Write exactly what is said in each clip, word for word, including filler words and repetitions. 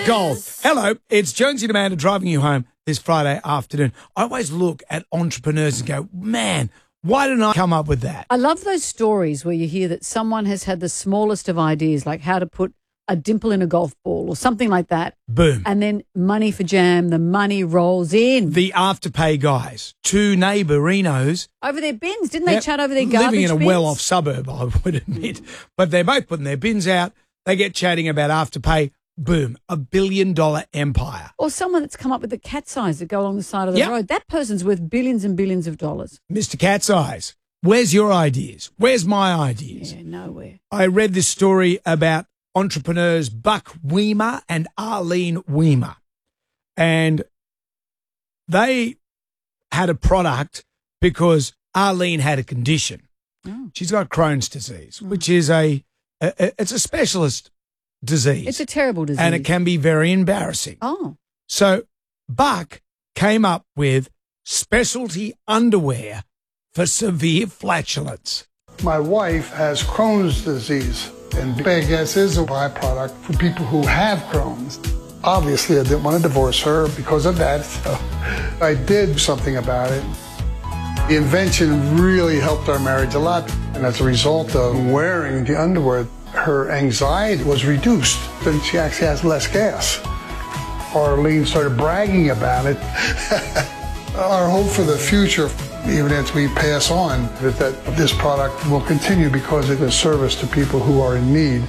Gold. Hello, it's Jonesy and Amanda driving you home this Friday afternoon. I always look at entrepreneurs and go, man, why didn't I come up with that? I love those stories where you hear that someone has had the smallest of ideas, like how to put a dimple in a golf ball or something like that. Boom. And then money for jam, the money rolls in. The Afterpay guys, two neighbourinos. Over their bins, didn't they Yep, chat over their garbage living in a bins? well-off suburb, I would admit. But they're both putting their bins out. They get chatting about Afterpay. Boom, a billion-dollar empire. Or someone that's come up with the cat's eyes that go along the side of the Yep. road. That person's worth billions and billions of dollars. Mister Cat's Eyes, where's your ideas? Where's my ideas? Yeah, nowhere. I read this story about entrepreneurs Buck Weimer and Arlene Weimer. And they had a product because Arlene had a condition. Oh. She's got Crohn's disease, which is a, a, a it's a specialist disease. It's a terrible disease. and it can be very embarrassing. Oh. So Buck came up with specialty underwear for severe flatulence. My wife has Crohn's disease, and bad gas is a byproduct for people who have Crohn's. Obviously, I didn't want to divorce her because of that, so I did something about it. The invention really helped our marriage a lot, and as a result of wearing the underwear, her anxiety was reduced, and she actually has less gas. Arlene started bragging about it. Our hope for the future, even as we pass on, is that this product will continue because it's a service to people who are in need.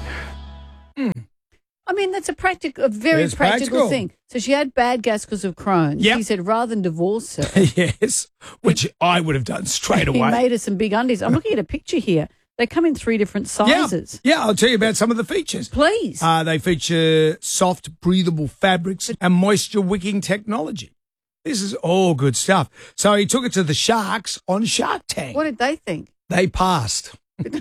I mean, that's a practical, a very It's practical, practical. thing. So she had bad gas because of Crohn's. Yep. He said rather than divorce her, Yes, which I would have done straight he away. made her some big undies. I'm looking at a picture here. They come in three different yeah, sizes. yeah, I'll tell you about some of the features. Please. Uh, they feature soft, breathable fabrics and moisture-wicking technology. This is all good stuff. So he took it to the Sharks on Shark Tank. What did they think? They passed.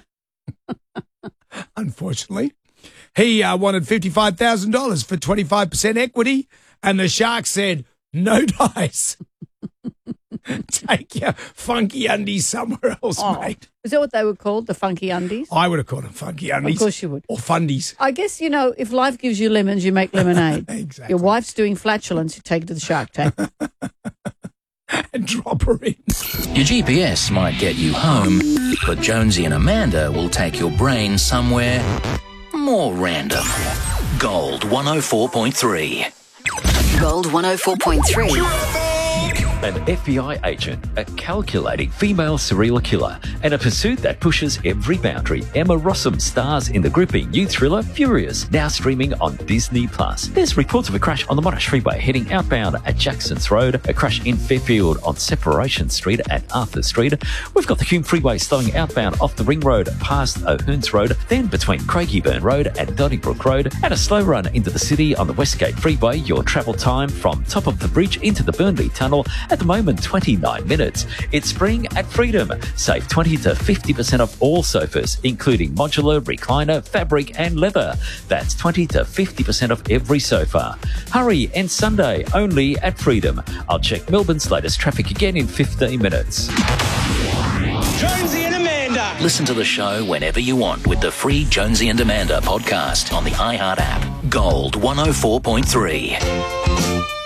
Unfortunately. He uh, wanted fifty-five thousand dollars for twenty-five percent equity, and the Sharks said, no dice. Take your funky undies somewhere else, Oh. mate. Is that what they were called, the funky undies? I would have called them funky undies. Of course you would. Or fundies. I guess, you know, if life gives you lemons, you make lemonade. Exactly. Your wife's doing flatulence, you take it to the Shark Tank. And drop her in. Your G P S might get you home, but Jonesy and Amanda will take your brain somewhere more random. Gold one oh four point three. Gold one oh four point three. An F B I agent, a calculating female serial killer, and a pursuit that pushes every boundary. Emma Rossum stars in the gripping new thriller Furious, now streaming on Disney Plus. There's reports of a crash on the Monash Freeway heading outbound at Jackson's Road, a crash in Fairfield on Separation Street at Arthur Street. We've got the Hume Freeway slowing outbound off the Ring Road past O'Hearns Road, then between Craigieburn Road and Donnybrook Road, and a slow run into the city on the Westgate Freeway. Your travel time from top of the bridge into the Burnley Tunnel at the moment twenty-nine minutes. It's spring at Freedom. Save twenty to fifty percent off all sofas, including modular, recliner, fabric and leather. That's twenty to fifty percent off every sofa. Hurry, and Sunday only at Freedom. I'll check Melbourne's latest traffic again in fifteen minutes. Jonesy and Amanda. Listen to the show whenever you want with the free Jonesy and Amanda podcast on the iHeart app. Gold one oh four point three.